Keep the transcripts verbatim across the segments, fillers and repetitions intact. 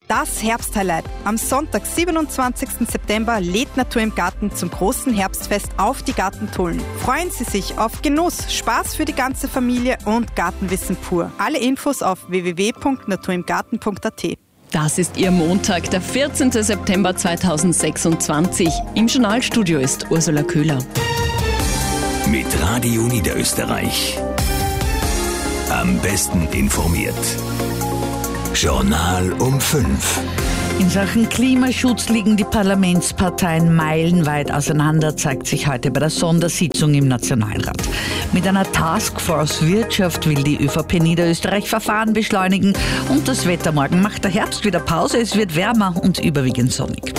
das Herbsthighlight. Am Sonntag, siebenundzwanzigsten September, lädt Natur im Garten zum großen Herbstfest auf die Gartentullen. Freuen Sie sich auf Genuss, Spaß für die ganze Familie und Gartenwissen pur. Alle Infos auf w w w punkt naturimgarten punkt a t. Das ist Ihr Montag, der vierzehnten September zweitausendsechsundzwanzig. Im Journalstudio ist Ursula Köhler. Mit Radio Niederösterreich. Am besten informiert. Journal um fünf. In Sachen Klimaschutz liegen die Parlamentsparteien meilenweit auseinander, zeigt sich heute bei der Sondersitzung im Nationalrat. Mit einer Taskforce Wirtschaft will die ÖVP Niederösterreich Verfahren beschleunigen und das Wetter morgen macht der Herbst wieder Pause. Es wird wärmer und überwiegend sonnig.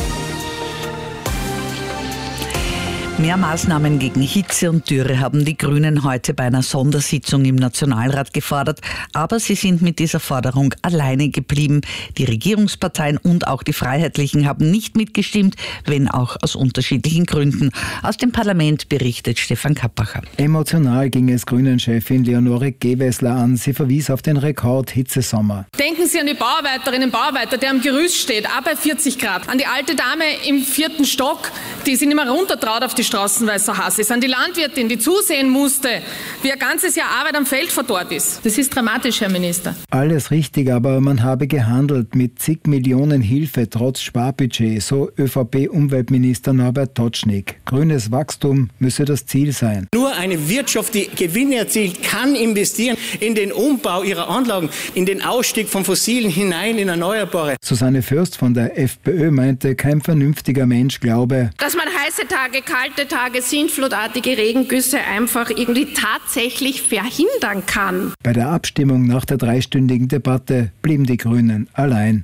Mehr Maßnahmen gegen Hitze und Dürre haben die Grünen heute bei einer Sondersitzung im Nationalrat gefordert. Aber sie sind mit dieser Forderung alleine geblieben. Die Regierungsparteien und auch die Freiheitlichen haben nicht mitgestimmt, wenn auch aus unterschiedlichen Gründen. Aus dem Parlament berichtet Stefan Kappacher. Emotional ging es Grünen-Chefin Leonore Gewessler an. Sie verwies auf den Rekord-Hitzesommer. Denken Sie an die Bauarbeiterinnen und Bauarbeiter, der am Gerüst steht, auch bei vierzig Grad. An die alte Dame im vierten Stock, die sich nicht mehr runtertraut auf die Straßen, weil es so heiß ist. An die Landwirtin, die zusehen musste, wie ein ganzes Jahr Arbeit am Feld verdorrt ist. Das ist dramatisch, Herr Minister. Alles richtig, aber man habe gehandelt mit zig Millionen Hilfe trotz Sparbudget, so ÖVP-Umweltminister Norbert Totschnig. Grünes Wachstum müsse das Ziel sein. Nur eine Wirtschaft, die Gewinne erzielt, kann investieren in den Umbau ihrer Anlagen, in den Ausstieg von Fossilen hinein in Erneuerbare. Susanne Fürst von der FPÖ meinte, kein vernünftiger Mensch glaube, dass man heiße Tage, kalte Tage, sintflutartige Regengüsse einfach irgendwie tatsächlich verhindern kann. Bei der Abstimmung nach der dreistündigen Debatte blieben die Grünen allein.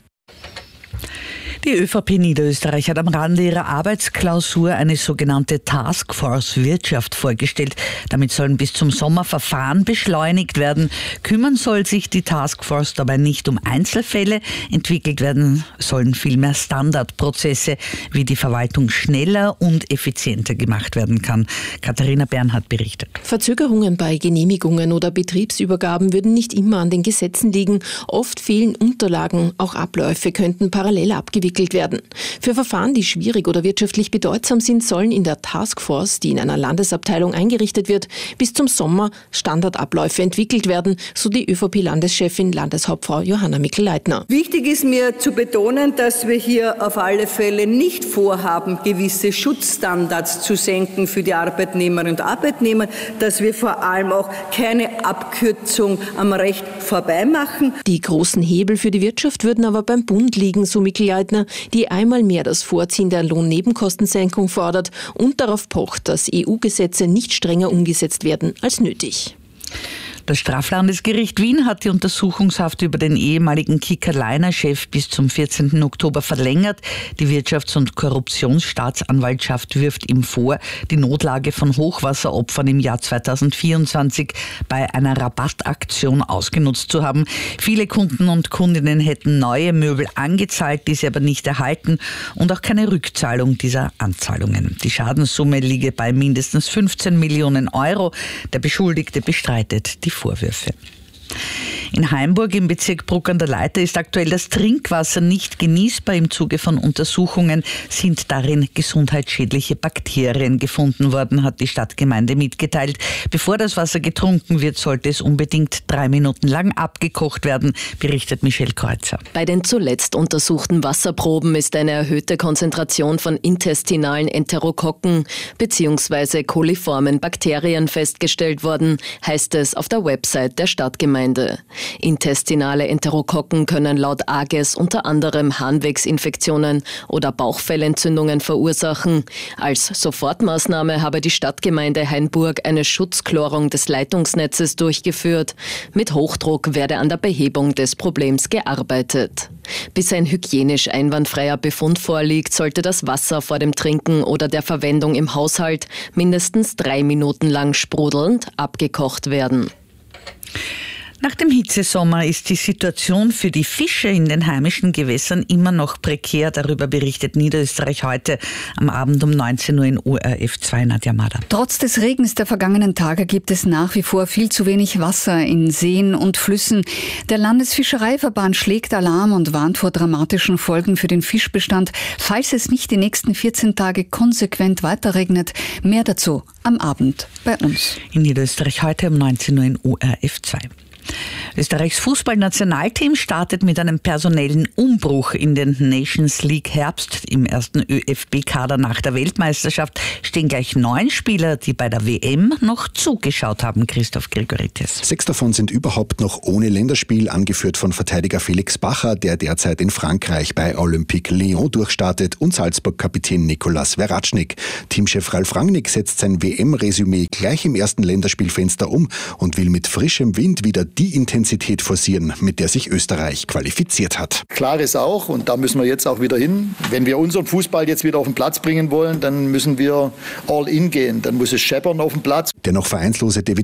Die ÖVP Niederösterreich hat am Rande ihrer Arbeitsklausur eine sogenannte Taskforce Wirtschaft vorgestellt. Damit sollen bis zum Sommer Verfahren beschleunigt werden. Kümmern soll sich die Taskforce dabei nicht um Einzelfälle. Entwickelt werden sollen vielmehr Standardprozesse, wie die Verwaltung schneller und effizienter gemacht werden kann. Katharina Bernhardt berichtet. Verzögerungen bei Genehmigungen oder Betriebsübergaben würden nicht immer an den Gesetzen liegen. Oft fehlen Unterlagen. Auch Abläufe könnten parallel abgewickelt werden. Für Verfahren, die schwierig oder wirtschaftlich bedeutsam sind, sollen in der Taskforce, die in einer Landesabteilung eingerichtet wird, bis zum Sommer Standardabläufe entwickelt werden, so die ÖVP-Landeschefin, Landeshauptfrau Johanna Mikl-Leitner. Wichtig ist mir zu betonen, dass wir hier auf alle Fälle nicht vorhaben, gewisse Schutzstandards zu senken für die Arbeitnehmerinnen und Arbeitnehmer, dass wir vor allem auch keine Abkürzung am Recht vorbei machen. Die großen Hebel für die Wirtschaft würden aber beim Bund liegen, so Mikl-Leitner, die einmal mehr das Vorziehen der Lohnnebenkostensenkung fordert und darauf pocht, dass E U-Gesetze nicht strenger umgesetzt werden als nötig. Das Straflandesgericht Wien hat die Untersuchungshaft über den ehemaligen Kicker-Liner-Chef bis zum vierzehnten Oktober verlängert. Die Wirtschafts- und Korruptionsstaatsanwaltschaft wirft ihm vor, die Notlage von Hochwasseropfern im Jahr zweitausendvierundzwanzig bei einer Rabattaktion ausgenutzt zu haben. Viele Kunden und Kundinnen hätten neue Möbel angezahlt, die sie aber nicht erhalten und auch keine Rückzahlung dieser Anzahlungen. Die Schadenssumme liege bei mindestens fünfzehn Millionen Euro. Der Beschuldigte bestreitet die Vorwürfe. In Hainburg im Bezirk Bruck an der Leitha ist aktuell das Trinkwasser nicht genießbar. Im Zuge von Untersuchungen sind darin gesundheitsschädliche Bakterien gefunden worden, hat die Stadtgemeinde mitgeteilt. Bevor das Wasser getrunken wird, sollte es unbedingt drei Minuten lang abgekocht werden, berichtet Michelle Kreuzer. Bei den zuletzt untersuchten Wasserproben ist eine erhöhte Konzentration von intestinalen Enterokokken bzw. koliformen Bakterien festgestellt worden, heißt es auf der Website der Stadtgemeinde. Intestinale Enterokokken können laut A G E S unter anderem Harnwegsinfektionen oder Bauchfellentzündungen verursachen. Als Sofortmaßnahme habe die Stadtgemeinde Hainburg eine Schutzchlorung des Leitungsnetzes durchgeführt. Mit Hochdruck werde an der Behebung des Problems gearbeitet. Bis ein hygienisch einwandfreier Befund vorliegt, sollte das Wasser vor dem Trinken oder der Verwendung im Haushalt mindestens drei Minuten lang sprudelnd abgekocht werden. Nach dem Hitzesommer ist die Situation für die Fische in den heimischen Gewässern immer noch prekär. Darüber berichtet Niederösterreich heute am Abend um neunzehn Uhr in O R F zwei. Nadja Mader. Trotz des Regens der vergangenen Tage gibt es nach wie vor viel zu wenig Wasser in Seen und Flüssen. Der Landesfischereiverband schlägt Alarm und warnt vor dramatischen Folgen für den Fischbestand, falls es nicht die nächsten vierzehn Tage konsequent weiterregnet. Mehr dazu am Abend bei uns. In Niederösterreich heute um neunzehn Uhr in O R F zwei. Österreichs Fußballnationalteam startet mit einem personellen Umbruch in den Nations League Herbst. Im ersten ÖFB-Kader nach der Weltmeisterschaft stehen gleich neun Spieler, die bei der W M noch zugeschaut haben. Christoph Gregoritis. Sechs davon sind überhaupt noch ohne Länderspiel, angeführt von Verteidiger Felix Bacher, der derzeit in Frankreich bei Olympique Lyon durchstartet, und Salzburg-Kapitän Nicolas Veratschnik. Teamchef Ralf Rangnick setzt sein W M-Resümee gleich im ersten Länderspielfenster um und will mit frischem Wind wieder die Intensität forcieren, mit der sich Österreich qualifiziert hat. Klar ist auch, und da müssen wir jetzt auch wieder hin, wenn wir unseren Fußball jetzt wieder auf den Platz bringen wollen, dann müssen wir all in gehen. Dann muss es scheppern auf dem Platz. Der noch vereinslose David